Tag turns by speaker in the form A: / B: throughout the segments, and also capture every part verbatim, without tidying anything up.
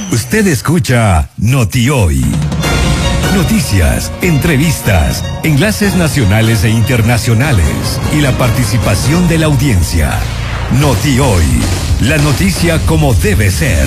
A: Usted escucha Noti Hoy. Noticias, entrevistas, enlaces nacionales e internacionales y la participación de la audiencia. Noti Hoy, la noticia como debe ser.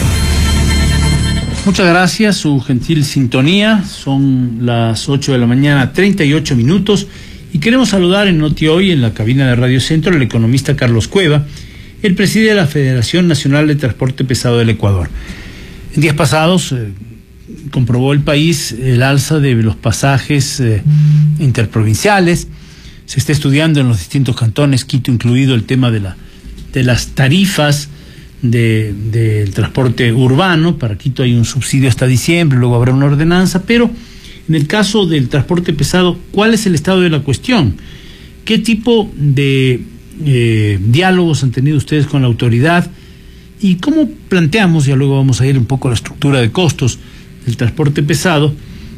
B: Muchas gracias, su gentil sintonía. Son las ocho de la mañana, treinta y ocho minutos, y queremos saludar en Noti Hoy, en la cabina de Radio Centro, al economista Carlos Cueva, el presidente de la Federación Nacional de Transporte Pesado del Ecuador. En días pasados eh, comprobó el país el alza de los pasajes eh, interprovinciales. Se está estudiando en los distintos cantones, Quito incluido, el tema de la de las tarifas de del transporte urbano. Para Quito hay un subsidio hasta diciembre, luego habrá una ordenanza, pero en el caso del transporte pesado, ¿cuál es el estado de la cuestión? ¿Qué tipo de eh, diálogos han tenido ustedes con la autoridad? ¿Y cómo planteamos, ya luego vamos a ir un poco a la estructura de costos del transporte pesado,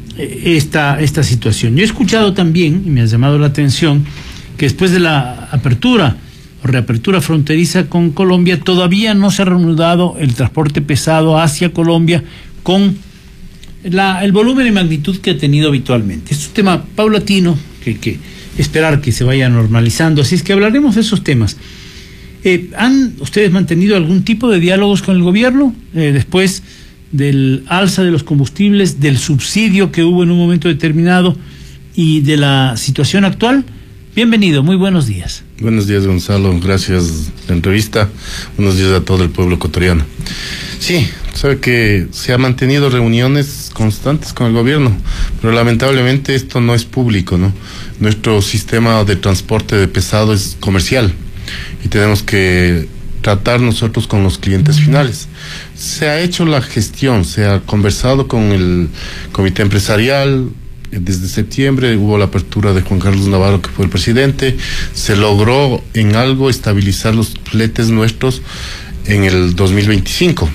B: esta, esta situación? Yo he escuchado también, y me ha llamado la atención, que después de la apertura o reapertura fronteriza con Colombia, todavía no se ha reanudado el transporte pesado hacia Colombia con la, el volumen y magnitud que ha tenido habitualmente. Es un tema paulatino que hay que esperar que se vaya normalizando, así es que hablaremos de esos temas. Eh, ¿Han ustedes mantenido algún tipo de diálogos con el gobierno eh, después del alza de los combustibles, del subsidio que hubo en un momento determinado y de la situación actual? Bienvenido, muy buenos días.
C: Buenos días, Gonzalo, gracias por la entrevista. Buenos días a todo el pueblo ecuatoriano. Sí, sabe que se han mantenido reuniones constantes con el gobierno, pero lamentablemente esto no es público, ¿no? Nuestro sistema de transporte de pesado es comercial y tenemos que tratar nosotros con los clientes finales. Se ha hecho la gestión, se ha conversado con el comité empresarial. Desde septiembre hubo la apertura de Juan Carlos Navarro, que fue el presidente. Se logró en algo estabilizar los fletes nuestros en el dos mil veinticinco.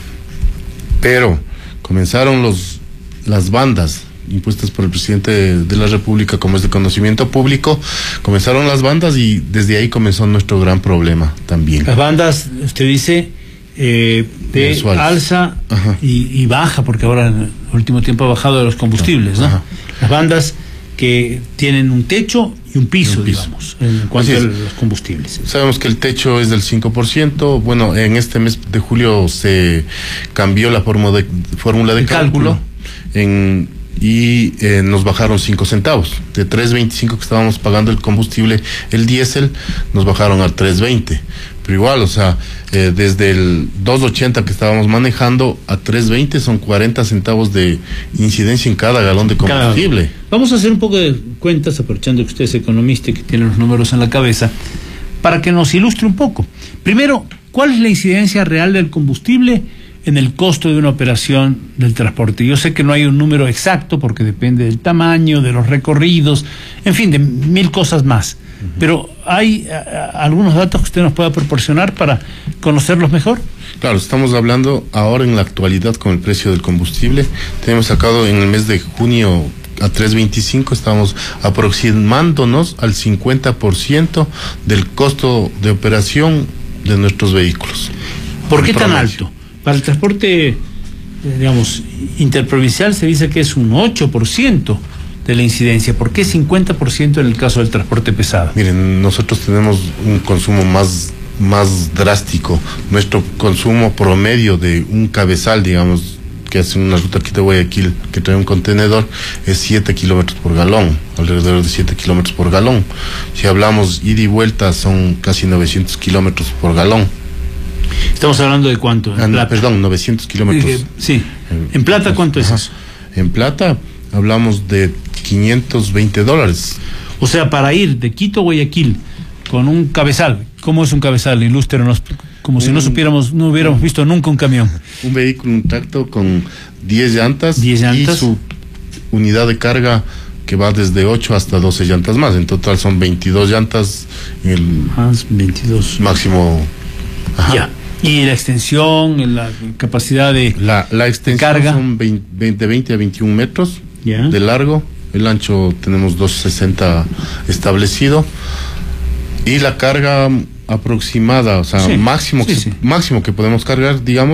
C: Pero comenzaron los las bandas impuestas por el presidente de, de la República, como es de conocimiento público. Comenzaron las bandas y desde ahí comenzó nuestro gran problema también.
B: Las bandas, usted dice, eh, de mensuales. Alza y, y baja, porque ahora en el último tiempo ha bajado de los combustibles, ¿no? Ajá. Las bandas que tienen un techo y un piso, un piso. digamos, en cuanto a los combustibles.
C: Sabemos que el techo es del cinco por ciento. Bueno, en este mes de julio se cambió la fórmula de, fórmula de cálculo, cálculo. En, y eh, nos bajaron cinco centavos. De tres veinticinco que estábamos pagando el combustible, el diésel, nos bajaron a tres veinte. Pero igual, o sea, eh, desde el dos ochenta que estábamos manejando a tres veinte son cuarenta centavos de incidencia en cada galón de combustible.
B: Cada... Vamos a hacer un poco de cuentas, aprovechando que usted es economista y que tiene los números en la cabeza, para que nos ilustre un poco. Primero, ¿cuál es la incidencia real del combustible en el costo de una operación del transporte? Yo sé que no hay un número exacto porque depende del tamaño, de los recorridos, en fin, de mil cosas más. Uh-huh. Pero ¿hay a, a, algunos datos que usted nos pueda proporcionar para conocerlos mejor?
C: Claro, estamos hablando ahora en la actualidad con el precio del combustible. Tenemos sacado en el mes de junio a tres veinticinco, estamos aproximándonos al cincuenta por ciento del costo de operación de nuestros vehículos.
B: ¿Por qué tan alto? Para el transporte, digamos, interprovincial se dice que es un ocho por ciento de la incidencia. ¿Por qué cincuenta por ciento en el caso del transporte pesado?
C: Miren, nosotros tenemos un consumo más, más drástico. Nuestro consumo promedio de un cabezal, digamos, que hace una ruta aquí de Guayaquil, que trae un contenedor, es siete kilómetros por galón, alrededor de siete kilómetros por galón. Si hablamos ida y vuelta, son casi novecientos kilómetros por galón.
B: Estamos hablando de cuánto,
C: en ah, plata. Perdón, novecientos kilómetros.
B: Eh, sí. ¿En plata cuánto es eso?
C: En plata hablamos de quinientos veinte dólares.
B: O sea, para ir de Quito a Guayaquil con un cabezal. ¿Cómo es un cabezal? Ilústrenos, como un, si no supiéramos, no hubiéramos visto nunca un camión.
C: Un vehículo, un tracto con diez llantas,
B: diez llantas
C: y su unidad de carga que va desde ocho hasta doce llantas más. En total son veintidós llantas. El
B: más veintidós.
C: Máximo. Ajá.
B: Ya. Y la extensión, la capacidad de
C: la, la extensión carga son veinte, veinte a veintiún metros ya. De largo. El ancho tenemos doscientos sesenta establecido. Y la carga aproximada, o sea, sí, máximo, sí, que, sí. máximo que podemos cargar, digamos.